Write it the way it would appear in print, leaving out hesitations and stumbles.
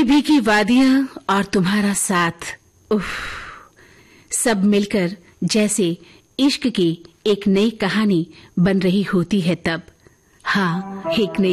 भीगी भीगी वादियां और तुम्हारा साथ, उफ, सब मिलकर जैसे इश्क की एक नई कहानी बन रही होती है तब। हाँ, एक नई